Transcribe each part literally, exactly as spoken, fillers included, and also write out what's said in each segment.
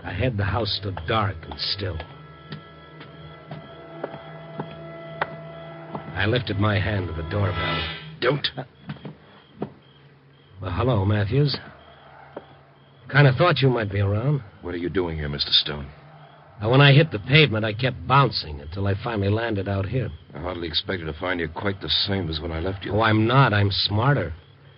Ahead, the house stood dark and still. I lifted my hand to the doorbell. Don't. Uh, well, hello, Matthews. Kind of thought you might be around. What are you doing here, Mister Stone? Uh, when I hit the pavement, I kept bouncing until I finally landed out here. I hardly expected to find you quite the same as when I left you. Oh, I'm not. I'm smarter.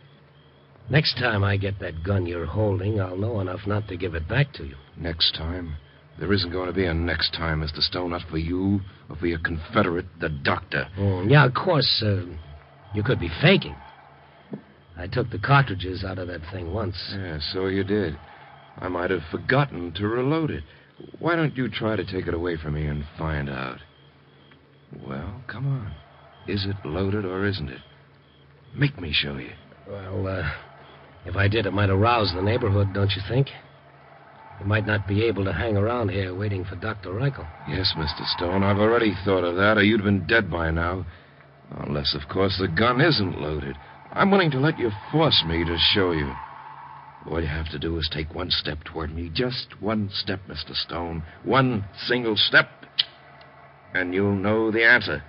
Next time I get that gun you're holding, I'll know enough not to give it back to you. Next time? There isn't going to be a next time, Mister Stone. Not for you or for your Confederate, the doctor. Oh, yeah, of course, uh, you could be faking. I took the cartridges out of that thing once. Yeah, so you did. I might have forgotten to reload it. Why don't you try to take it away from me and find out? Well, come on. Is it loaded or isn't it? Make me show you. Well, uh, if I did, it might arouse the neighborhood, don't you think? You might not be able to hang around here waiting for Doctor Reichel. Yes, Mister Stone, I've already thought of that, or you'd have been dead by now. Unless, of course, the gun isn't loaded. I'm willing to let you force me to show you. All you have to do is take one step toward me. Just one step, Mister Stone. One single step. And you'll know the answer.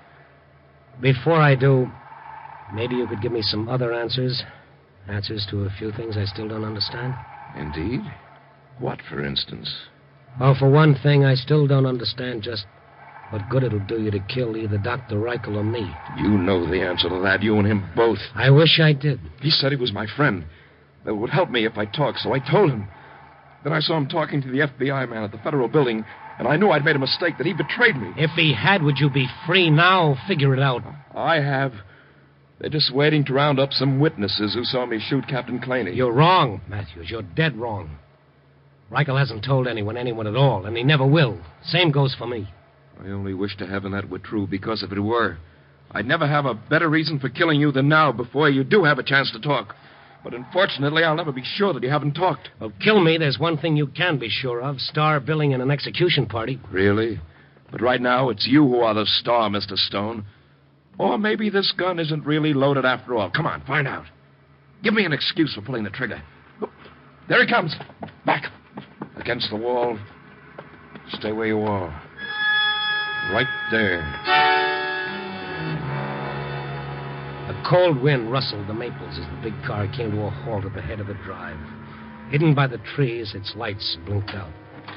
Before I do, maybe you could give me some other answers. Answers to a few things I still don't understand. Indeed? What, for instance? Well, for one thing, I still don't understand just what good it'll do you to kill either Doctor Reichel or me. You know the answer to that, you and him both. I wish I did. He said he was my friend. That would help me if I talked, so I told him. Then I saw him talking to the F B I man at the Federal Building, and I knew I'd made a mistake, that he betrayed me. If he had, would you be free now? Figure it out. I have. They're just waiting to round up some witnesses who saw me shoot Captain Claney. You're wrong, Matthews. You're dead wrong. Reichel hasn't told anyone, anyone at all, and he never will. Same goes for me. I only wish to heaven that were true, because if it were, I'd never have a better reason for killing you than now, before you do have a chance to talk. But unfortunately, I'll never be sure that you haven't talked. Well, kill me. There's one thing you can be sure of. Star billing in an execution party. Really? But right now, it's you who are the star, Mister Stone. Or maybe this gun isn't really loaded after all. Come on, find out. Give me an excuse for pulling the trigger. Oh, there he comes. Back. Against the wall. Stay where you are. Right there. A cold wind rustled the maples as the big car came to a halt at the head of the drive. Hidden by the trees, its lights blinked out.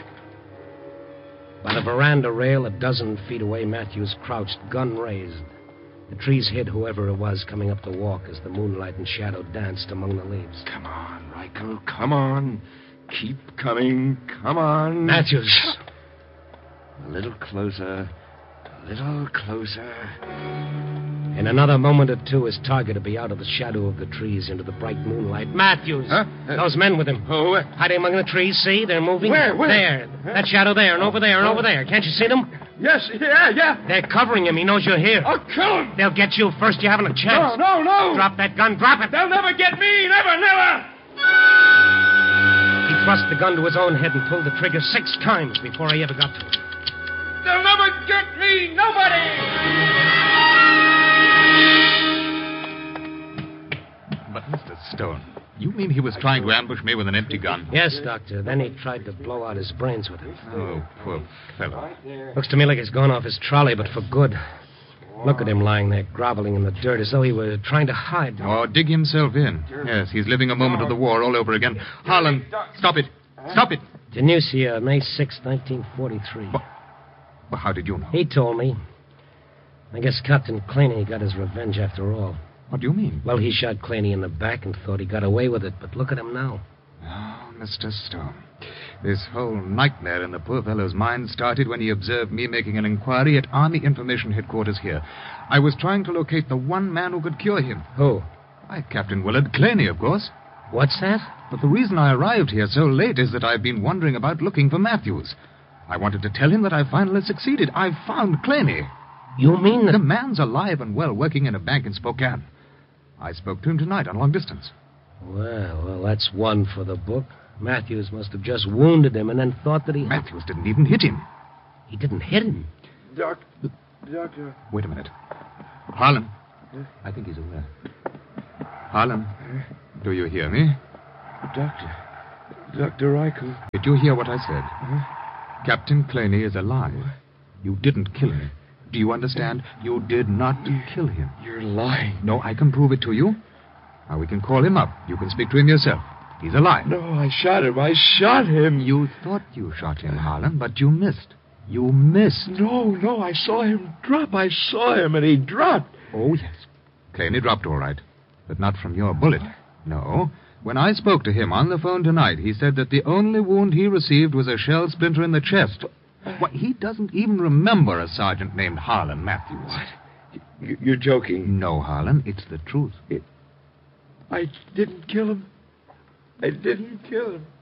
By the veranda rail, a dozen feet away, Matthews crouched, gun raised. The trees hid whoever it was coming up the walk as the moonlight and shadow danced among the leaves. Come on, Reichel, come on. Keep coming, come on. Matthews. A little closer, a little closer. In another moment or two, his target would be out of the shadow of the trees into the bright moonlight. Matthews! Huh? Uh, Those men with him. Oh, uh, Hiding among the trees, see? They're moving. Where, where? There. Huh? That shadow there, and over there, and over there. Can't you see them? Yes, yeah, yeah. They're covering him. He knows you're here. I'll kill him. They'll get you first. You haven't a chance. No, no, no. Drop that gun. Drop it. They'll never get me. Never, never. He thrust the gun to his own head and pulled the trigger six times before I ever got to him. They'll never get me. Nobody. But, Mister Stone, you mean he was trying to ambush me with an empty gun? Yes, Doctor. Then he tried to blow out his brains with it. Oh, poor fellow. Looks to me like he's gone off his trolley, but for good. Look at him lying there, groveling in the dirt as though he were trying to hide. Or dig himself in. Yes, he's living a moment of the war all over again. Harlan, stop it. Stop it. Denusia, May sixth, nineteen forty-three. Well, well, how did you know? He told me. I guess Captain Claney got his revenge after all. What do you mean? Well, he shot Claney in the back and thought he got away with it, but look at him now. Oh, Mister Stone. This whole nightmare in the poor fellow's mind started when he observed me making an inquiry at Army Information Headquarters here. I was trying to locate the one man who could cure him. Who? Why, Captain Willard Claney, of course. What's that? But the reason I arrived here so late is that I've been wandering about looking for Matthews. I wanted to tell him that I finally succeeded. I've found Claney. You mean that... The man's alive and well, working in a bank in Spokane. I spoke to him tonight on long distance. Well, well, that's one for the book. Matthews must have just wounded him and then thought that he... Matthews didn't even hit him. He didn't hit him? Doc... Doctor... Wait a minute. Harlan. Yes? I think he's aware. Harlan, do you hear me? Doctor... Doctor Reichel. Did you hear what I said? Huh? Captain Claney is alive. You didn't kill him. Do you understand? You did not kill him. You're lying. No, I can prove it to you. Now, we can call him up. You can speak to him yourself. He's alive. No, I shot him. I shot him. You thought you shot him, Harlan, but you missed. You missed. No, no, I saw him drop. I saw him, and he dropped. Oh, yes. Claney dropped all right, but not from your bullet. No. When I spoke to him on the phone tonight, he said that the only wound he received was a shell splinter in the chest. Why, he doesn't even remember a sergeant named Harlan Matthews. What? You're joking. No, Harlan, it's the truth. It... I didn't kill him. I didn't kill him.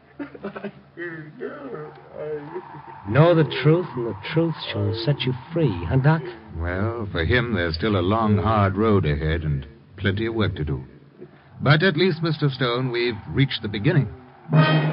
Know the truth, and the truth shall set you free, huh, Doc? Well, for him, there's still a long, hard road ahead and plenty of work to do. But at least, Mister Stone, we've reached the beginning.